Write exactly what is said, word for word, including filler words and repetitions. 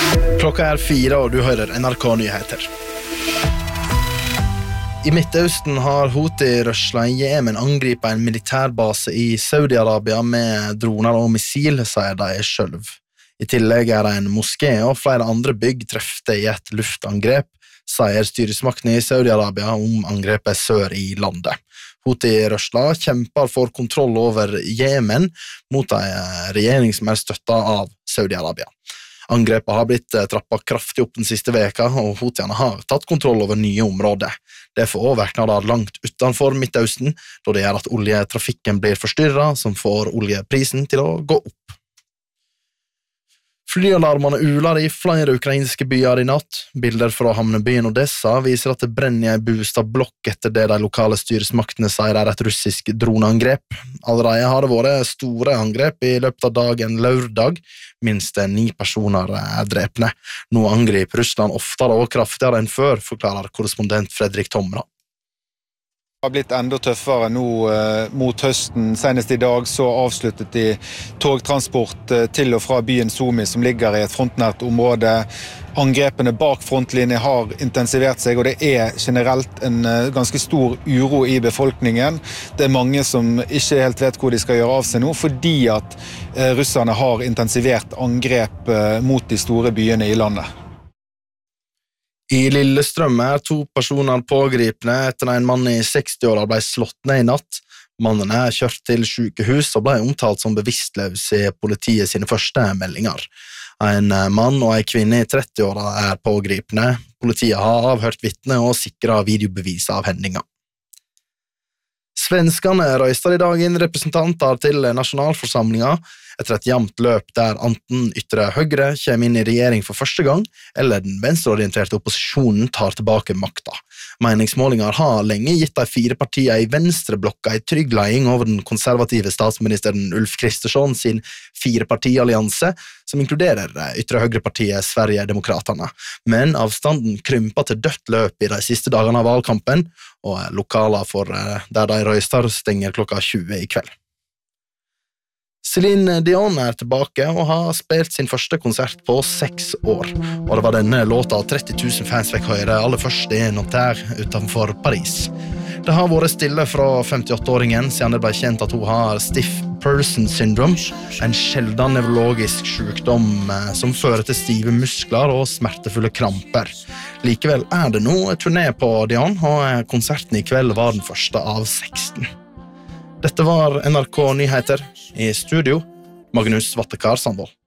Klokka er fire, og du hører N R K-nyheter. I Midtøsten har Houthi-rørsla i Jemen angripet en militærbase i Saudi-Arabia med droner og missil, sier de selv. I tillegg er det en moské og flere andre bygg trefte i et luftangrep, sier styresmaktene i Saudi-Arabia om angrepet sør i landet. Houthi-rørsla kjemper for kontroll over Jemen mot en regjering som er støttet av Saudi-Arabia. Angrepet har blitt trappet kraftig opp den siste veka, og Houthiene har tatt kontroll over nye områder. Det får også virkninger langt utenfor Midtøsten, da det gjør at oljetrafikken blir forstyrret, som får oljeprisen til å gå opp. Flyalarmene uler i flere ukrainske byer i natt. Bilder fra havnebyen Odessa viser at det brenner i en bostadblokk etter det de lokale styresmaktene sier er et russisk droneangrep. Allerede har det vært store angrep i løpet av dagen lørdag. Minst ni personer er drepne. Nå angriper Russland oftere og kraftigere enn før, forklarer korrespondent Fredrik Tomra. Det har blitt enda tøffere nå eh, mot høsten. Senest i dag så avsluttet de togtransport eh, til og fra byen Sumy, som ligger i et frontnært område. Angrepene bak frontlinjen har intensivert seg, og det er generelt en eh, ganske stor uro i befolkningen. Det er mange som ikke helt vet hvor de skal gjøre av seg nå, fordi at eh, russerne har intensivert angrep eh, mot de store byene i landet. I Lillestrøm er to personer pågripne etter en mann i seksti-åra ble slått ned i natt. Mannen er kjørt til sykehus og ble omtalt som bevisstløs i politiet sine første meldinger. En mann og en kvinne i tretti-åra er pågripne. Politiet har avhørt vitne og sikret videobevis av hendinga. Svenskene røyster i dag inn representanter til nasjonalforsamlinga etter et jevnt løp der enten ytre høyre kommer inn i regjering for første gang, eller den venstreorienterte opposisjonen tar tilbake makta. Meningsmålinger har lenge gitt de fire partiene i venstreblokka i trygg leding over den konservative statsministeren Ulf Kristersson sin firepartiallianse, som inkluderer ytre høyrepartiet Sverigedemokraterna. Men avstanden krymper til dødt løp i de siste dagene av valgkampen, og lokaler for der de røyster stenger klokka tjue i kveld. Celine Dion er tilbake og har spilt sin første konsert på seks år, og det var denne låta tretti tusen fans fikk høre aller først i Nanterre utenfor Paris. Det har vært stille fra femtiåtte-åringen siden det ble kjent at hun har stiff person syndrome, en sjelden nevrologisk sykdom som fører til stive muskler og smertefulle kramper. Likevel er det nå et turné på Dion, og konserten i kveld var den første av seksten. Dette var N R K Nyheter. I studio, Magnus Vattekar Sandvold.